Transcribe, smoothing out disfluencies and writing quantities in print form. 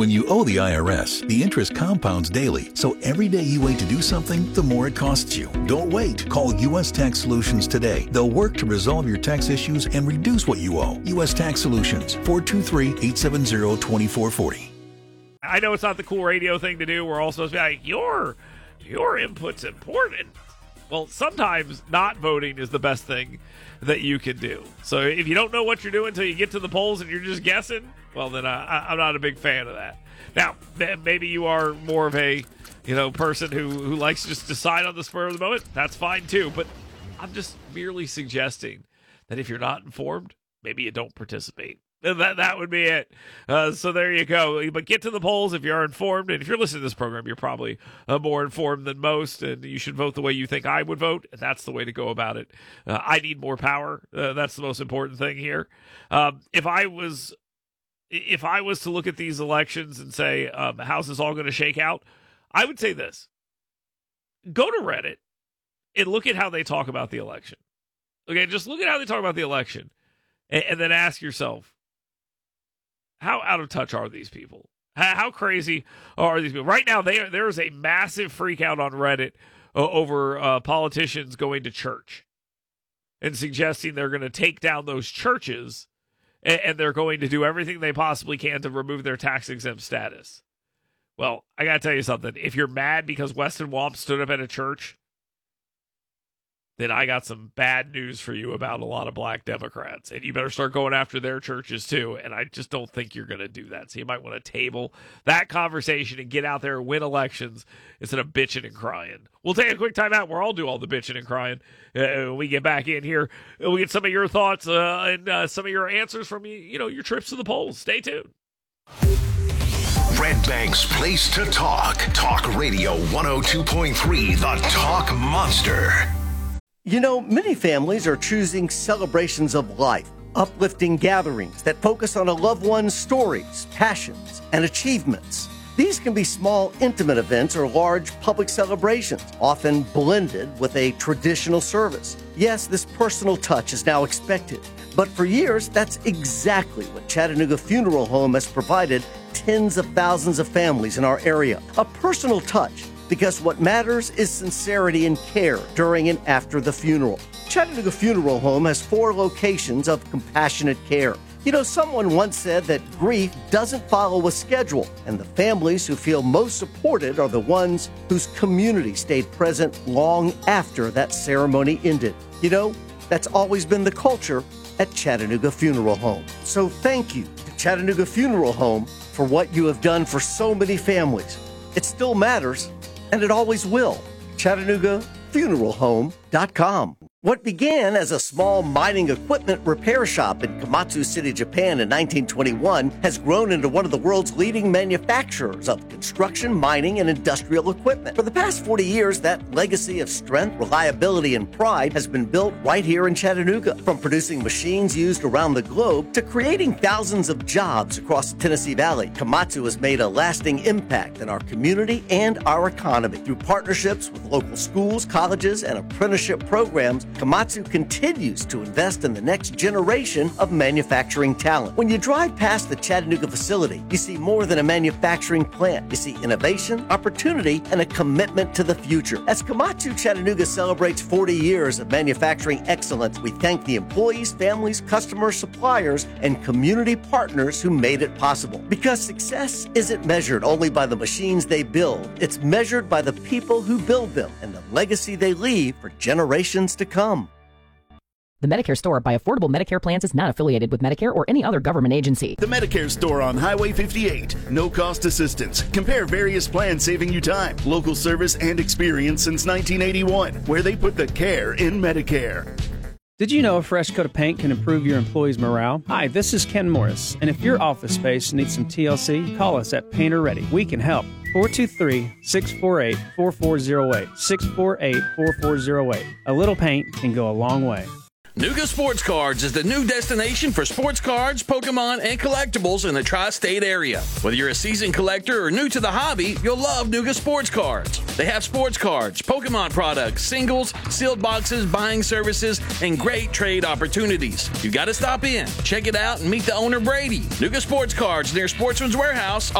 When you owe the IRS, the interest compounds daily, so every day you wait to do something, the more it costs you. Don't wait. Call U.S. Tax Solutions today. They'll work to resolve your tax issues and reduce what you owe. U.S. Tax Solutions, 423-870-2440. I know it's not the cool radio thing to do. We're all supposed to be like, your input's important. Well, sometimes not voting is the best thing that you can do. So if you don't know what you're doing until you get to the polls and you're just guessing, well, then I'm not a big fan of that. Now, maybe you are more of a person who likes to just decide on the spur of the moment. That's fine, too. But I'm just merely suggesting that if you're not informed, maybe you don't participate. That would be it. So there you go. But get to the polls if you are informed. And if you're listening to this program, you're probably more informed than most. And you should vote the way you think I would vote. And that's the way to go about it. I need more power. That's the most important thing here. If I was to look at these elections and say, how's this all going to shake out? I would say this. Go to Reddit and look at how they talk about the election. Okay, just look at how they talk about the election. And then ask yourself, how out of touch are these people? How crazy are these people? Right now, there is a massive freak out on Reddit over politicians going to church and suggesting they're going to take down those churches and they're going to do everything they possibly can to remove their tax-exempt status. Well, I got to tell you something. If you're mad because Weston Wamp stood up at a church, then I got some bad news for you about a lot of black Democrats. And you better start going after their churches, too. And I just don't think you're going to do that. So you might want to table that conversation and get out there and win elections instead of bitching and crying. We'll take a quick time out where I'll do all the bitching and crying when we get back in here. We'll get some of your thoughts and some of your answers from your trips to the polls. Stay tuned. Red Bank's place to talk. Talk Radio 102.3, the Talk Monster. Many families are choosing celebrations of life, uplifting gatherings that focus on a loved one's stories, passions, and achievements. These can be small, intimate events or large public celebrations, often blended with a traditional service. Yes, this personal touch is now expected, but for years, that's exactly what Chattanooga Funeral Home has provided tens of thousands of families in our area. A personal touch, because what matters is sincerity and care during and after the funeral. Chattanooga Funeral Home has 4 locations of compassionate care. Someone once said that grief doesn't follow a schedule, and the families who feel most supported are the ones whose community stayed present long after that ceremony ended. That's always been the culture at Chattanooga Funeral Home. So thank you to Chattanooga Funeral Home for what you have done for so many families. It still matters, and it always will. ChattanoogaFuneralHome.com. What began as a small mining equipment repair shop in Komatsu City, Japan in 1921 has grown into one of the world's leading manufacturers of construction, mining, and industrial equipment. For the past 40 years, that legacy of strength, reliability, and pride has been built right here in Chattanooga. From producing machines used around the globe to creating thousands of jobs across the Tennessee Valley, Komatsu has made a lasting impact in our community and our economy. Through partnerships with local schools, colleges, and apprenticeship programs, Komatsu continues to invest in the next generation of manufacturing talent. When you drive past the Chattanooga facility, you see more than a manufacturing plant. You see innovation, opportunity, and a commitment to the future. As Komatsu Chattanooga celebrates 40 years of manufacturing excellence, we thank the employees, families, customers, suppliers, and community partners who made it possible. Because success isn't measured only by the machines they build, it's measured by the people who build them and the legacy they leave for generations to come. The Medicare Store by Affordable Medicare Plans is not affiliated with Medicare or any other government agency. The Medicare Store on Highway 58. No cost assistance. Compare various plans saving you time, local service, and experience since 1981, where they put the care in Medicare. Did you know a fresh coat of paint can improve your employees' morale? Hi, this is Ken Morris, and if your office space needs some TLC, call us at Painter Ready. We can help. 423-648-4408. 648-4408. A little paint can go a long way. Nooga Sports Cards is the new destination for sports cards, Pokemon, and collectibles in the tri-state area. Whether you're a seasoned collector or new to the hobby, you'll love Nooga Sports Cards. They have sports cards, Pokemon products, singles, sealed boxes, buying services, and great trade opportunities. You got to stop in, check it out, and meet the owner, Brady. Nooga Sports Cards near Sportsman's Warehouse